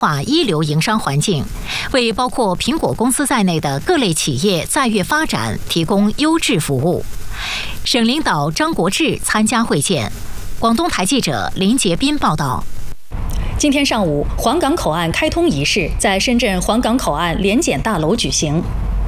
化一流营商环境，为包括苹果公司在内的各类企业在粤发展提供优质服务。省领导张国志参加会见。广东台记者林杰斌报道。 今天上午，黄岗口岸开通仪式在深圳黄岗口岸联检大楼举行。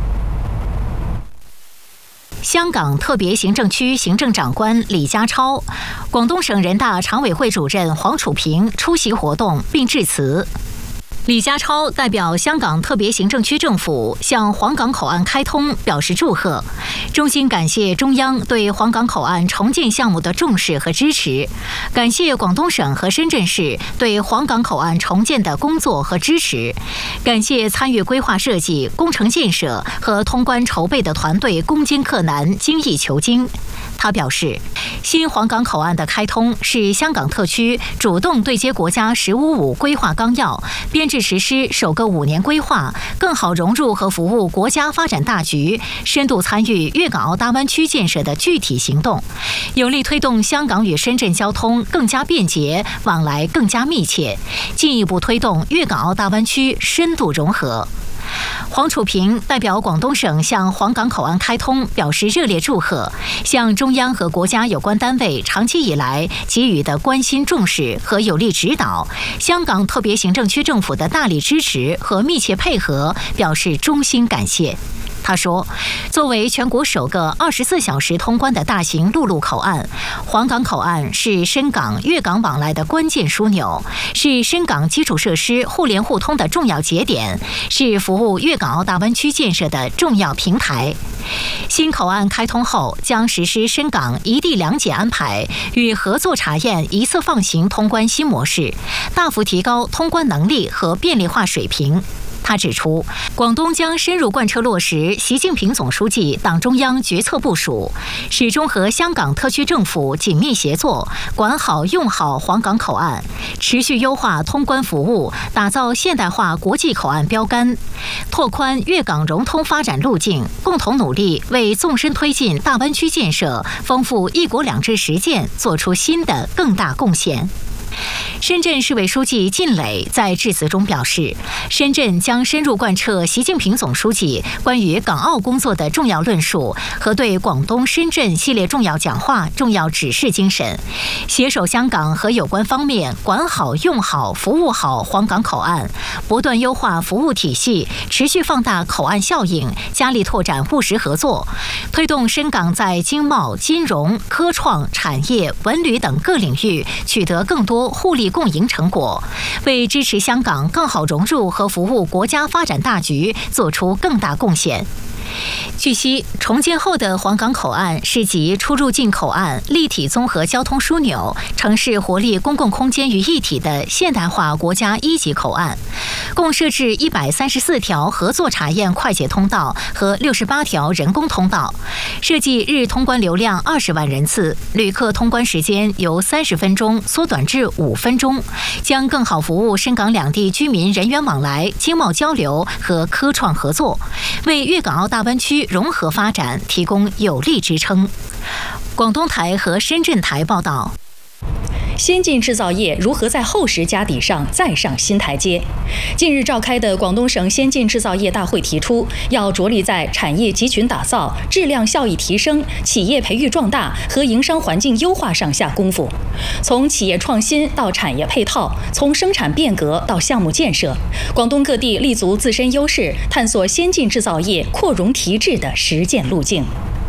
香港特别行政区行政长官李家超、广东省人大常委会主任黄楚平出席活动并致辞。李家超代表香港特别行政区政府向黄岗口岸开通表示祝贺，衷心感谢中央对黄岗口岸重建项目的重视和支持，感谢广东省和深圳市对黄岗口岸重建的工作和支持，感谢参与规划设计、工程建设和通关筹备的团队攻坚克难、精益求精。他表示，新黄岗口岸的开通是香港特区主动对接国家“十五五”规划纲要，编制实施首个5年规划，更好融入和服务国家发展大局，深度参与粤港澳大湾区建设的具体行动，有力推动香港与深圳交通更加便捷，往来更加密切，进一步推动粤港澳大湾区深度融合。黄楚平代表广东省向黄岗口岸开通表示热烈祝贺，向中央和国家有关单位长期以来给予的关心重视和有力指导，香港特别行政区政府的大力支持和密切配合表示衷心感谢。他说，作为全国首个24小时通关的大型陆路口岸，黄岗口岸是深港粤港往来的关键枢纽，是深港基础设施互联互通的重要节点，是服务粤港澳大湾区建设的重要平台。新口岸开通后，将实施深港一地两检安排与合作查验一次放行通关新模式，大幅提高通关能力和便利化水平。他指出，广东将深入贯彻落实习近平总书记党中央决策部署，始终和香港特区政府紧密协作，管好用好黄岗口岸，持续优化通关服务，打造现代化国际口岸标杆，拓宽粤港融通发展路径，共同努力为纵深推进大湾区建设、丰富“一国两制”实践做出新的更大贡献。深圳市委书记靳磊在致辞中表示，深圳将深入贯彻习近平总书记关于港澳工作的重要论述和对广东、深圳系列重要讲话、重要指示精神，携手香港和有关方面管好、用好、服务好黄岗口岸，不断优化服务体系，持续放大口岸效应，加力拓展务实合作，推动深港在经贸、金融、科创、产业、文旅等各领域取得更多互利共赢成果，为支持香港更好融入和服务国家发展大局做出更大贡献。据悉，重建后的黄岗口岸是集出入境口岸、立体综合交通枢纽、城市活力公共空间于一体的现代化国家1级口岸，共设置134条合作查验快捷通道和68条人工通道，设计日通关流量20万人次，旅客通关时间由30分钟缩短至5分钟，将更好服务深港两地居民人员往来、经贸交流和科创合作，为粤港澳大湾区融合发展提供有力支撑。广东台和深圳台报道。 先进制造业如何在厚实家底上再上新台阶？近日召开的广东省先进制造业大会提出，要着力在产业集群打造、质量效益提升、企业培育壮大和营商环境优化上下功夫。从企业创新到产业配套，从生产变革到项目建设，广东各地立足自身优势，探索先进制造业扩容提质的实践路径。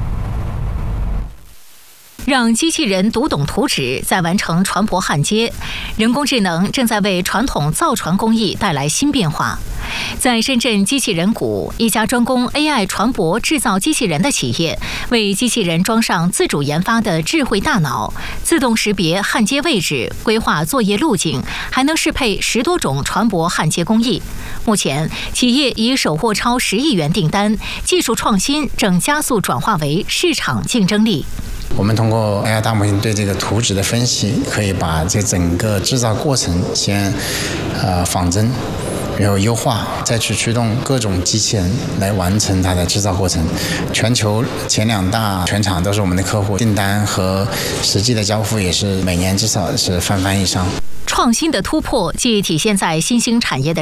让机器人读懂图纸，再完成船舶焊接，人工智能正在为传统造船工艺带来新变化。在深圳机器人谷，一家专攻 AI 船舶制造机器人的企业，为机器人装上自主研发的智慧大脑，自动识别焊接位置，规划作业路径，还能适配10多种船舶焊接工艺。目前，企业已首获超10亿元订单，技术创新正加速转化为市场竞争力。 我们通过 AI 大模型对这个图纸的分析，可以把这整个制造过程先仿真，然后优化，再去驱动各种机器人来完成它的制造过程。全球前2大全厂都是我们的客户，订单和实际的交付也是每年至少是翻番以上。 创新的突破既体现在新兴产业的